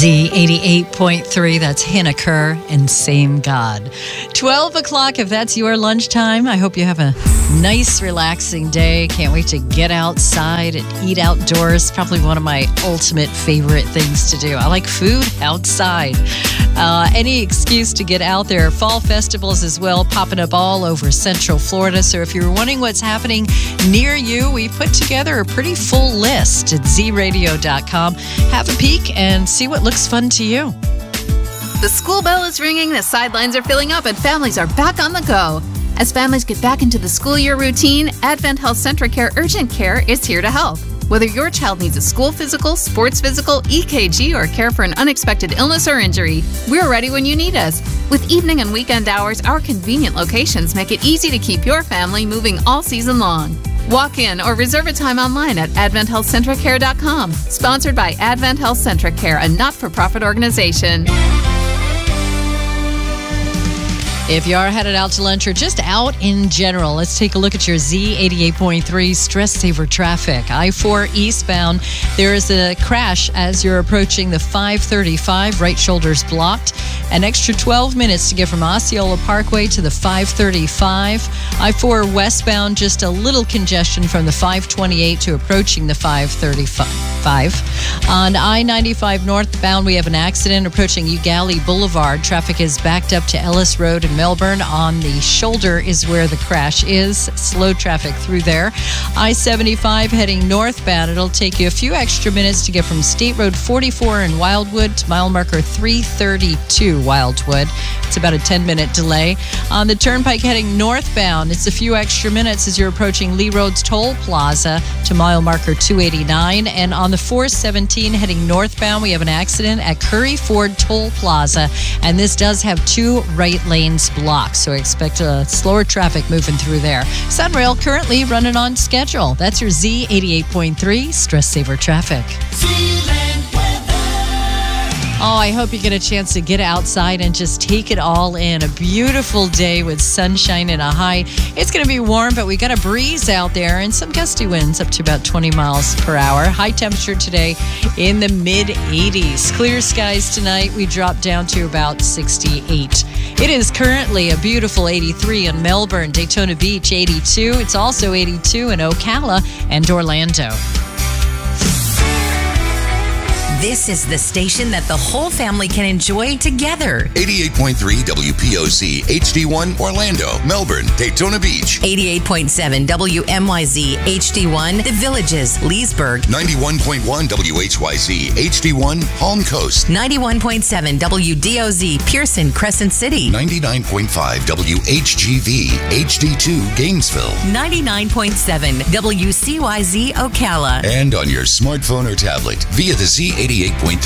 Z88.3, that's Henniker and Same God. 12 o'clock, if that's your lunchtime. I hope you have a nice, relaxing day. Can't wait to get outside and eat outdoors. Probably one of my ultimate favorite things to do. I like food outside. Any excuse to get out there. Fall festivals as well, popping up all over Central Florida. So if you're wondering what's happening near you, we've put together a pretty full list at zradio.com. Have a peek and see what looks fun to you. The school bell is ringing, the sidelines are filling up, and families are back on the go. As families get back into the school year routine, Advent Health Centracare Urgent Care is here to help. Whether your child needs a school physical, sports physical, EKG, or care for an unexpected illness or injury, we're ready when you need us. With evening and weekend hours, our convenient locations make it easy to keep your family moving all season long. Walk in or reserve a time online at AdventHealthCentracare.com. Sponsored by Advent Health Centracare, a not-for-profit organization. If you are headed out to lunch or just out in general, let's take a look at your Z88.3 Stress Saver traffic. I-4 eastbound, there is a crash as you're approaching the 535. Right shoulder's blocked. An extra 12 minutes to get from Osceola Parkway to the 535. I-4 westbound, just a little congestion from the 528 to approaching the 535. On I-95 northbound, we have an accident approaching Ugali Boulevard. Traffic is backed up to Ellis Road in Melbourne. On the shoulder is where the crash is. Slow traffic through there. I-75 heading northbound. It'll take you a few extra minutes to get from State Road 44 in Wildwood to mile marker 332 Wildwood. It's about a 10-minute delay. On the turnpike heading northbound, it's a few extra minutes as you're approaching Lee Road's Toll Plaza to mile marker 289. And on the 417 heading northbound, we have an accident at Curry Ford Toll Plaza, and this does have two right lanes blocked, so expect a slower traffic moving through there. Sunrail currently running on schedule. That's your Z88.3 Stress Saver traffic. Oh, I hope you get a chance to get outside and just take it all in. A beautiful day with sunshine and a high. It's going to be warm, but we got a breeze out there and some gusty winds up to about 20 miles per hour. High temperature today in the mid-80s. Clear skies tonight. We drop down to about 68. It is currently a beautiful 83 in Melbourne, Daytona Beach 82. It's also 82 in Ocala and Orlando. This is the station that the whole family can enjoy together. 88.3 WPOC HD1 Orlando, Melbourne, Daytona Beach. 88.7 WMYZ HD1 The Villages, Leesburg. 91.1 WHYZ HD1 Palm Coast. 91.7 WDOZ Pearson, Crescent City. 99.5 WHGV HD2 Gainesville. 99.7 WCYZ Ocala. And on your smartphone or tablet via the Z88.3